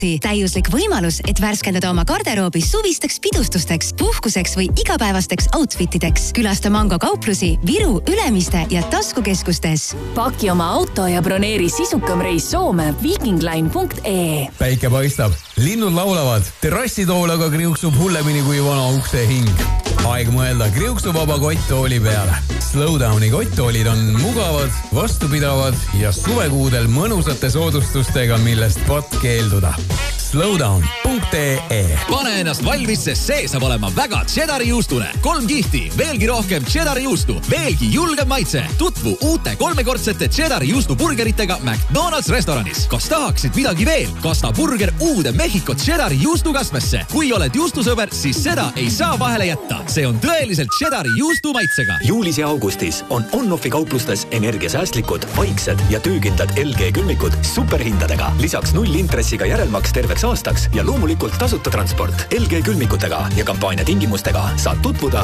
Täiuslik võimalus, et värskendada oma garderoobis suvisteks pidustusteks, puhkuseks või igapäevasteks outfitideks. Külasta Mango kauplusi Viru, Ülemiste ja taskukeskustes. Paki oma auto ja broneeri sisukam reis Soome vikingline.ee. Päike paistab, linnud laulavad, terrassitoolaga kriuksub hullemini kui vana ukse hing. Aeg mõelda kriuksuvaba kotttooli peale. Slowdowni kotttoolid on mugavad, vastupidavad ja suvekuudel mõnusate soodustustega, millest pot keelduda. Slowdown.ee. Pane ennast valmis, sest see saab olema väga cheddari juustune. 3 kihti, veelgi rohkem cheddari juustu, veelgi julgem maitse. Tutvu uute 3-kordsete cheddari juustu burgeritega McDonald's restoranis. Kas tahaksid midagi veel? Kasta burger uude Mehhiko cheddari juustukasmesse. Kui oled juustusõber, siis seda ei saa vahele jätta. See on tõeliselt cheddari juustu maitsega. Juulis ja augustis on On-Offi kauplustes energiasäästlikud, vaiksed ja töökindlad LG külmikud superhindadega. Lisaks 0 intressiga järelmaks terveks aastaks ja loomulikult tasuta transport. LG külmikutega ja kampaania tingimustega saad tutvuda